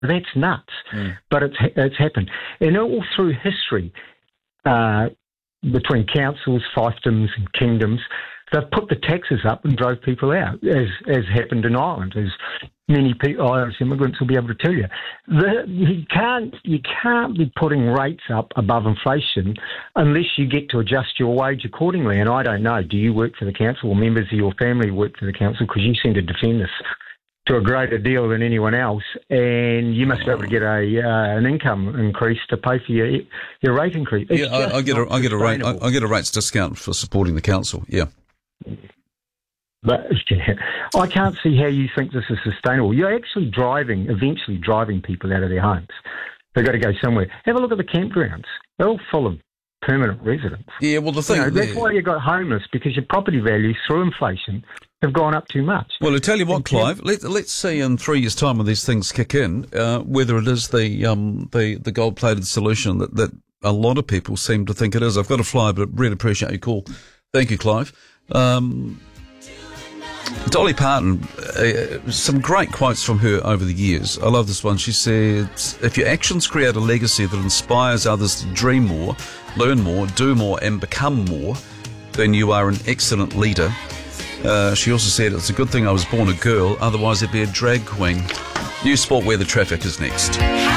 That's nuts. But it's happened. And all through history, between councils, fiefdoms and kingdoms, they've put the taxes up and drove people out, as happened in Ireland, as many Irish immigrants will be able to tell you. You can't be putting rates up above inflation unless you get to adjust your wage accordingly. And I don't know, do you work for the council or members of your family work for the council? Because you seem to defend this to a greater deal than anyone else, and you must be able to get an income increase to pay for your rate increase. I get a rates discount for supporting the council. Yeah. But I can't see how you think this is sustainable. You're actually eventually driving people out of their homes. They've got to go somewhere. Have a look at the campgrounds. They're all full of permanent residents. Yeah, well, the thing... that's why you got homeless, because your property values, through inflation, have gone up too much. Well, I tell you what, Clive, let's see in 3 years' time when these things kick in, whether it is the gold-plated solution that a lot of people seem to think it is. I've got to fly, but I really appreciate your call. Thank you, Clive. Dolly Parton, some great quotes from her over the years. I love this one. She said, if your actions create a legacy that inspires others to dream more, learn more, do more and become more, then you are an excellent leader. She also said, it's a good thing I was born a girl, otherwise I'd be a drag queen. New Sport Where the Traffic is next.